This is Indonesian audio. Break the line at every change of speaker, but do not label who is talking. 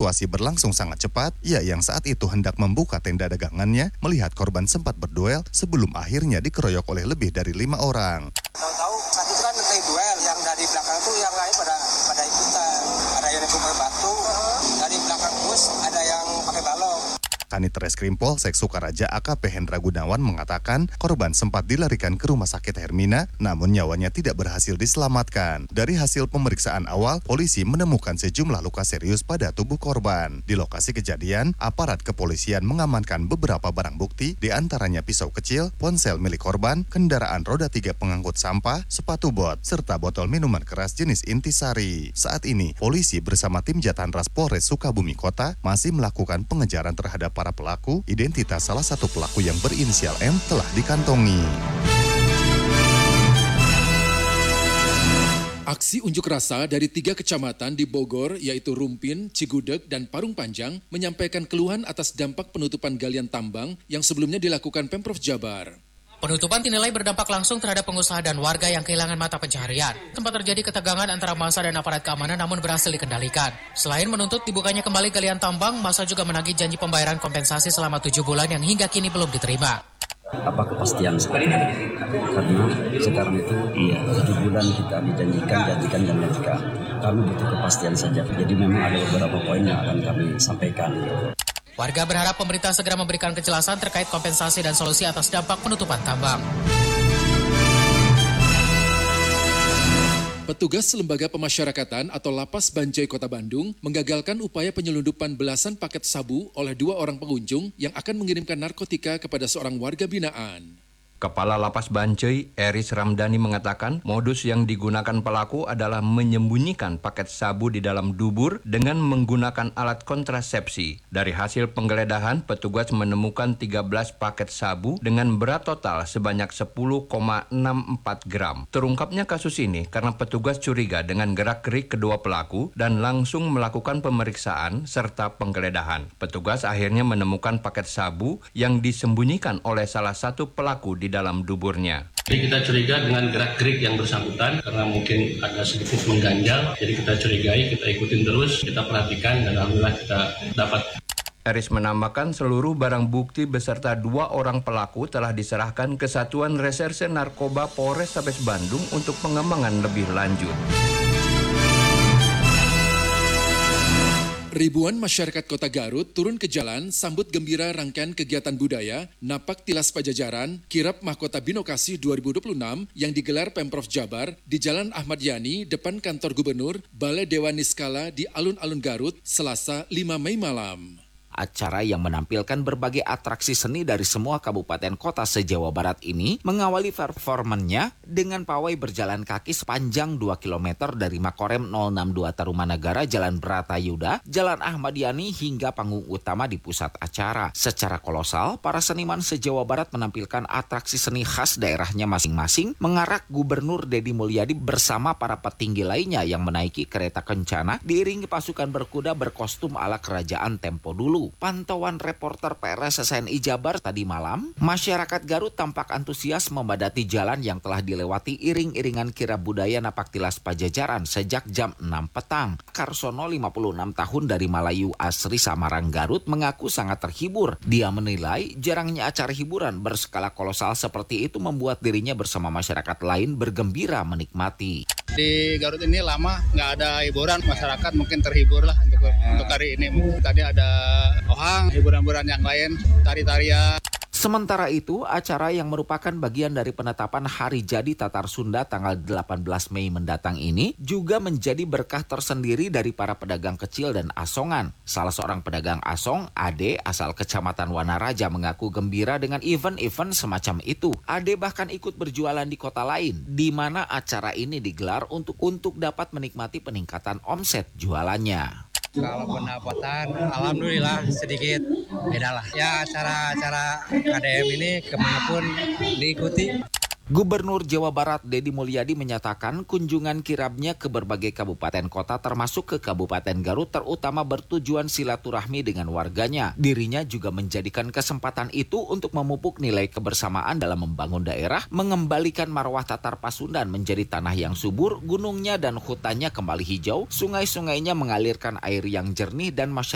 Situasi berlangsung sangat cepat. Ia yang saat itu hendak membuka tenda dagangannya melihat korban sempat berduel sebelum akhirnya dikeroyok oleh lebih dari 5 orang.
Tahu-tahu saat itu kan lagi duel, yang dari belakang tuh yang lain pada ikutan. Ada yang lempar batu, dari belakang bus ada yang pakai balok.
Kanit Reskrim Polsek Sukaraja AKP Hendra Gunawan mengatakan korban sempat dilarikan ke rumah sakit Hermina, namun nyawanya tidak berhasil diselamatkan. Dari hasil pemeriksaan awal, polisi menemukan sejumlah luka serius pada tubuh korban. Di lokasi kejadian, aparat kepolisian mengamankan beberapa barang bukti, di antaranya pisau kecil, ponsel milik korban, kendaraan roda 3 pengangkut sampah, sepatu bot, serta botol minuman keras jenis intisari. Saat ini, polisi bersama tim Jatanras Polres Sukabumi Kota masih melakukan pengejaran terhadap para pelaku. Identitas salah satu pelaku yang berinisial M telah dikantongi.
Aksi unjuk rasa dari 3 kecamatan di Bogor, yaitu Rumpin, Cigudeg, dan Parung Panjang, menyampaikan keluhan atas dampak penutupan galian tambang yang sebelumnya dilakukan Pemprov Jabar.
Penutupan dinilai berdampak langsung terhadap pengusaha dan warga yang kehilangan mata pencaharian. Sempat terjadi ketegangan antara massa dan aparat keamanan namun berhasil dikendalikan. Selain menuntut dibukanya kembali galian tambang, massa juga menagih janji pembayaran kompensasi selama 7 bulan yang hingga kini belum diterima.
Apa kepastian karena sekarang itu 7 bulan kita janjikan. Kami butuh kepastian saja. Jadi memang ada beberapa poin yang akan kami sampaikan.
Warga berharap pemerintah segera memberikan kejelasan terkait kompensasi dan solusi atas dampak penutupan tambang.
Petugas Lembaga Pemasyarakatan atau Lapas Banjai Kota Bandung menggagalkan upaya penyelundupan belasan paket sabu oleh 2 orang pengunjung yang akan mengirimkan narkotika kepada seorang warga binaan.
Kepala Lapas Banjai, Eris Ramdhani mengatakan modus yang digunakan pelaku adalah menyembunyikan paket sabu di dalam dubur dengan menggunakan alat kontrasepsi. Dari hasil penggeledahan, petugas menemukan 13 paket sabu dengan berat total sebanyak 10,64 gram. Terungkapnya kasus ini karena petugas curiga dengan gerak-gerik kedua pelaku dan langsung melakukan pemeriksaan serta penggeledahan. Petugas akhirnya menemukan paket sabu yang disembunyikan oleh salah satu pelaku di dalam duburnya.
Jadi kita curiga dengan gerak-gerik yang bersangkutan karena mungkin ada sedikit mengganjal. Jadi kita curigai, kita ikutin terus, kita perhatikan dan alhamdulillah kita dapat.
Eris menambahkan seluruh barang bukti beserta 2 orang pelaku telah diserahkan ke Satuan Reserse Narkoba Polrestabes Bandung untuk pengembangan lebih lanjut.
Ribuan masyarakat Kota Garut turun ke jalan sambut gembira rangkaian kegiatan budaya Napak Tilas Pajajaran Kirap Mahkota Binokasi 2026 yang digelar Pemprov Jabar di Jalan Ahmad Yani depan kantor Gubernur Balai Dewan Niskala di Alun-Alun Garut Selasa 5 Mei malam.
Acara yang menampilkan berbagai atraksi seni dari semua kabupaten kota se-Jawa Barat ini mengawali performannya dengan pawai berjalan kaki sepanjang 2 km dari Makorem 062 Tarumanagara, Jalan Bratayuda, Jalan Ahmad Yani hingga panggung utama di pusat acara. Secara kolosal, para seniman se-Jawa Barat menampilkan atraksi seni khas daerahnya masing-masing, mengarak Gubernur Deddy Mulyadi bersama para petinggi lainnya yang menaiki kereta kencana diiringi pasukan berkuda berkostum ala kerajaan tempo dulu. Pantauan reporter PRS SNI Jabar tadi malam, masyarakat Garut tampak antusias membadati jalan yang telah dilewati iring-iringan kirap budaya Napak Tilas Pajajaran sejak jam 6 petang. Karsono 56 tahun dari Malayu Asri Samarang Garut mengaku sangat terhibur. Dia menilai jarangnya acara hiburan berskala kolosal seperti itu membuat dirinya bersama masyarakat lain bergembira menikmati.
Di Garut ini lama nggak ada hiburan, masyarakat mungkin terhibur lah untuk hari ini. Tadi ada ohang, hiburan-hiburan yang lain, tari-tarian.
Sementara itu, acara yang merupakan bagian dari penetapan Hari Jadi Tatar Sunda tanggal 18 Mei mendatang ini juga menjadi berkah tersendiri dari para pedagang kecil dan asongan. Salah seorang pedagang asong, Ade, asal Kecamatan Wanaraja mengaku gembira dengan event-event semacam itu. Ade bahkan ikut berjualan di kota lain, di mana acara ini digelar untuk dapat menikmati peningkatan omset jualannya.
Kalau pendapatan, alhamdulillah sedikit beda lah. Ya acara-acara KDM ini kemanapun diikuti.
Gubernur Jawa Barat Deddy Mulyadi menyatakan kunjungan kirabnya ke berbagai kabupaten kota termasuk ke Kabupaten Garut terutama bertujuan silaturahmi dengan warganya. Dirinya juga menjadikan kesempatan itu untuk memupuk nilai kebersamaan dalam membangun daerah, mengembalikan marwah Tatar Pasundan menjadi tanah yang subur, gunungnya dan hutannya kembali hijau, sungai-sungainya mengalirkan air yang jernih dan masyarakat